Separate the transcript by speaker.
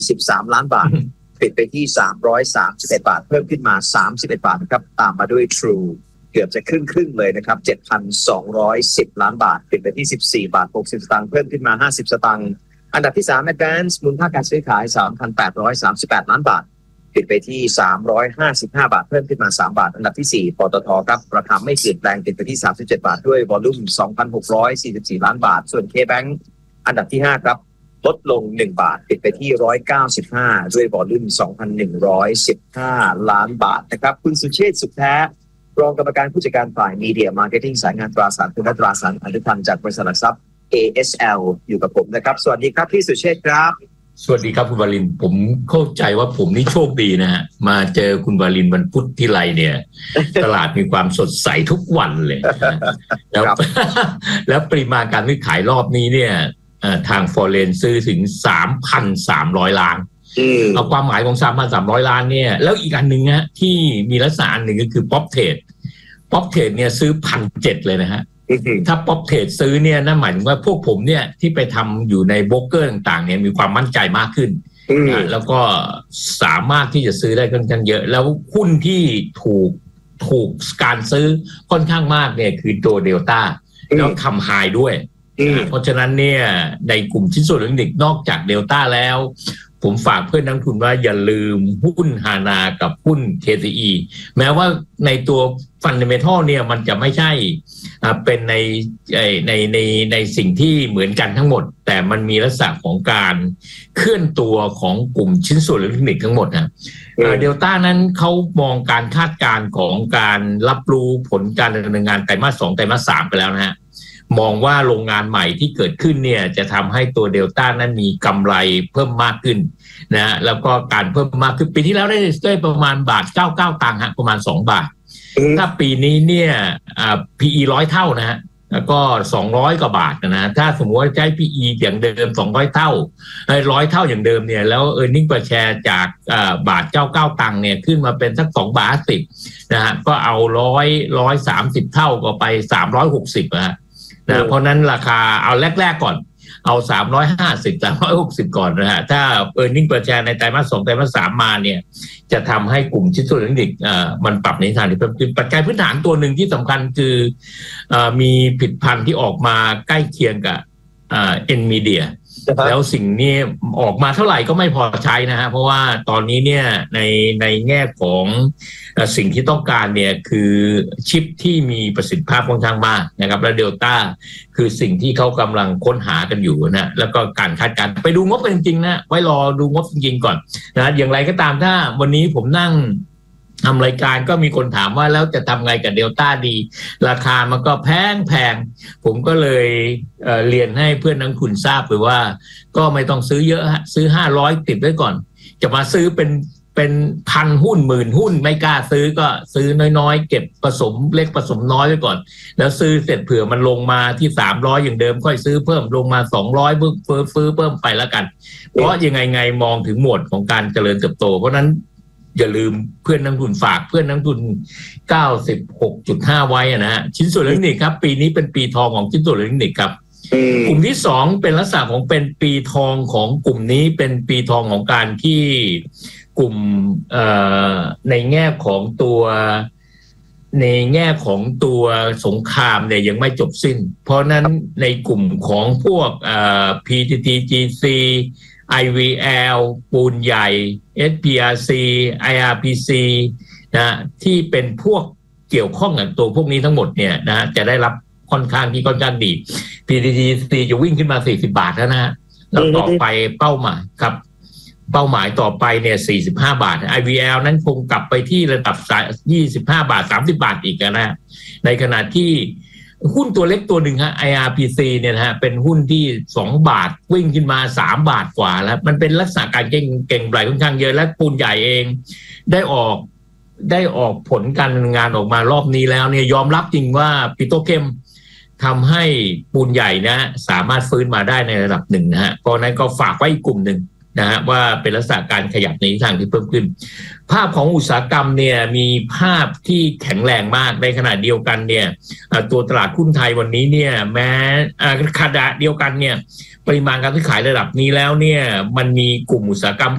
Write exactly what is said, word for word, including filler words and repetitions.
Speaker 1: สิบสามล้านบาทปิดไปที่สามร้อยสามสิบเอ็ดบาทเพิ่มขึ้นมาสามสิบเอ็ดบาทนะครับตามมาด้วย True เกือบจะครึ่งครึ่งเลยนะครับ เจ็ดพันสองร้อยสิบล้านบาทปิดไปที่สิบสี่บาทหกสิบสตางค์เพิ่มขึ้นมาห้าสิบสตางค์อันดับที่สาม Advance มูลค่าการซื้อขาย สามพันแปดร้อยสามสิบแปดล้านบาทปิดไปที่สามร้อยห้าสิบห้าบาทเพิ่มขึ้นมาสามบาทอันดับที่สี่ปตทครับราคาไม่เปลี่ยนแปลงปิดไปที่สามสิบเจ็ดบาทด้วยวอลุ่ม สองพันหกร้อยสี่สิบสี่ล้านบาทส่วน K-Bank อันดับที่ห้าครับลดลงหนึ่งบาทปิดไปที่หนึ่งร้อยเก้าสิบห้าด้วยวอลุ่ม สองพันหนึ่งร้อยสิบห้าล้านบาทนะครับคุณสุเชษฐ์สุขแท้รองกรรมการผู้จัดการฝ่าย Media Marketing สายงานตราสารทุนและตราสารอนุพันธ์จากบริษัทหลักทรัพย์ เอ เอส แอล อยู่กับผมนะครับสวัสดีครับพี่สุเชษฐ์ครับ
Speaker 2: สวัสดีครับคุณวรินทร์ผมเข้าใจว่าผมนี่โชคดีนะฮะมาเจอคุณวรินทร์วันพุธที่ไรเนี่ยตลาดมีความสดใสทุกวันเลยแล้วแล้วปริมาณการซื้อขายรอบนี้เนี่ยทางฟอเรนซื้อถึง สามพันสามร้อย ล้านเอาความหมายของ สามพันสามร้อย ล้านเนี่ยแล้วอีกอันหนึ่งฮะที่มีลักษณะอันหนึ่งก็คือป๊อปเทรดป๊อปเทรดเนี่ยซื้อ หนึ่งพันเจ็ดร้อย เลยนะฮะถ้าป๊อปเทรดซื้อเนี่ยนั่นหมายถึงว่าพวกผมเนี่ยที่ไปทำอยู่ในโบรกเกอร์ต่างๆเนี่ยมีความมั่นใจมากขึ้นนะแล้วก็สามารถที่จะซื้อได้ค่อนข้างเยอะแล้วหุ้นที่ถูกถูกการซื้อค่อนข้างมากเนี่ยคือตัวเดลต้าแล้วทำไฮด้วยเพราะฉะนั้นเนี่ยในกลุ่มชิ้นส่วนอิเล็กทรอนิกส์นอกจากเดลต้าแล้วผมฝากเพื่อนนักทุนว่าอย่าลืมหุ้นฮานากับหุ้น เค ซี อี แม้ว่าในตัวฟันเดเมทัลเนี่ยมันจะไม่ใช่เป็นในในในในสิ่งที่เหมือนกันทั้งหมดแต่มันมีลักษณะของการเคลื่อนตัวของกลุ่มชิ้นส่วนอิเล็กทรอนิกส์ทั้งหมดนะเดลต้านั้นเขามองการคาดการณ์ของการรับรู้ผลการดำเนินงานไตรมาสสองไตรมาสสามไปแล้วนะฮะมองว่าโรงงานใหม่ที่เกิดขึ้นเนี่ยจะทำให้ตัวเดลต้านั้นมีกำไรเพิ่มมากขึ้นนะแล้วก็การเพิ่มมากขึ้นปีที่แล้วได้ได้ประมาณบาทเก้าสิบเก้าตังค์ฮะประมาณสองบาทถ้าปีนี้เนี่ยอ่า พี อี ร้อยเท่านะฮะแล้วก็สองร้อยกว่าบาทนะถ้าสมมุติว่าใช้ พี อี อย่างเดิมสองร้อยเท่าไอ้ร้อยเท่าอย่างเดิมเนี่ยแล้ว earning per share จากอ่าบาทเก้าสิบเก้าตังค์เนี่ยขึ้นมาเป็นสักสองบาทสิบนะฮะก็เอาหนึ่งร้อย หนึ่งร้อยสามสิบเท่าก็ไปสามร้อยหกสิบนะฮะนะเพราะนั้นราคาเอาแรกๆก่อนเอาสามร้อยห้าสิบ สามร้อยหกสิบก่อนนะฮะถ้า earning per share ในไตรมาสสองไตรมาสสามมาเนี่ยจะทำให้กลุ่มชิ้นส่วนอิเล็กทรอนิกส์เอ่อมันปรับในทางที่เพิ่มขึ้นปัจจัยพื้นฐานตัวหนึ่งที่สำคัญคือเอ่อมีผลิตภัณฑ์ที่ออกมาใกล้เคียงกับเอ่อ Nvidia แล้วสิ่งนี้ออกมาเท่าไหร่ก็ไม่พอใช้นะฮะเพราะว่าตอนนี้เนี่ยในในแง่ของสิ่งที่ต้องการเนี่ยคือชิปที่มีประสิทธิภาพค่อนข้างมากนะครับและเดลต้าคือสิ่งที่เขากำลังค้นหากันอยู่นะแล้วก็การคาดการณ์ไปดูงบเป็นจริงๆนะไว้รอดูงบจริงๆก่อนนะอย่างไรก็ตามถ้าวันนี้ผมนั่งทำรายการก็มีคนถามว่าแล้วจะทำไงกับเดลต้าดีราคามันก็แพงแพงผมก็เลยเอ่อเรียนให้เพื่อนนักลงทุนทราบไปว่าก็ไม่ต้องซื้อเยอะฮะซื้อห้าร้อยติดไว้ก่อนจะมาซื้อเป็นเป็นพันหุ้นหมื่นหุ้นไม่กล้าซื้อก็ซื้อน้อยๆเก็บผสมเล็กผสมน้อยไว้ก่อนแล้วซื้อเสร็จเผื่อมันลงมาที่สามร้อยอย่างเดิมค่อยซื้อเพิ่มลงมาสองร้อยเพิ่มเพิ่มเพิ่มไปแล้วกันเพราะยังไงไงมองถึงหมวดของการเจริญเติบโตเพราะนั้นอย่าลืมเพื่อนนักทุนฝากเพื่อนนักทุน เก้าสิบหกจุดห้า ไว้นะฮะชิ้นส่วนอิเล็กทรอนิกส์ครับปีนี้เป็นปีทองของชิ้นส่วนอิเล็กทรอนิกส์ครับกลุ่มที่สองเป็นลักษณะของเป็นปีทองของกลุ่มนี้เป็นปีทองของการที่กลุ่มในแง่ของตัวในแง่ของตัวสงครามเนี่ยยังไม่จบสิ้นเพราะนั้นในกลุ่มของพวก พี ที ที จี ซี ไอ วี แอล ปูนใหญ่ เอส พี อาร์ ซี ไอ อาร์ พี ซี นะที่เป็นพวกเกี่ยวข้องกับตัวพวกนี้ทั้งหมดเนี่ยนะจะได้รับค่อนข้างที่ค่อนข้างดี พี ที ที ซี จะวิ่งขึ้นมาสี่สิบบาทแล้วนะฮะแล้วต่อไปเป้าหมายครับเป้าหมายต่อไปเนี่ยสี่สิบห้าบาท ไอ วี แอล นั้นคงกลับไปที่ระดับยี่สิบห้าบาทสามสิบบาทอีกนะในขณะที่หุ้นตัวเล็กตัวหนึ่งฮะ ไอ อาร์ พี ซี เนี่ยนะฮะเป็นหุ้นที่สองบาทวิ่งขึ้นมาสามบาทกว่าแล้วมันเป็นลักษณะการเก่งเก่งไหลค่อนข้างเยอะและปูนใหญ่เองได้ออกได้ออกผลการงานออกมารอบนี้แล้วเนี่ยยอมรับจริงว่าปิโตรเคมทำให้ปูนใหญ่นะสามารถฟื้นมาได้ในระดับหนึ่งนะฮะเพราะนั้นก็ฝากไว้อีกกลุ่มหนึ่งนะฮะว่าเป็นลักษณะการขยับในทางที่เพิ่มขึ้นภาพของอุตสาหกรรมเนี่ยมีภาพที่แข็งแรงมากในขณะเดียวกันเนี่ยตัวตลาดหุ้นไทยวันนี้เนี่ยแม้ขณะเดียวกันเนี่ยปริมาณการซื้อขายระดับนี้แล้วเนี่ยมันมีกลุ่มอุตสาหกรรม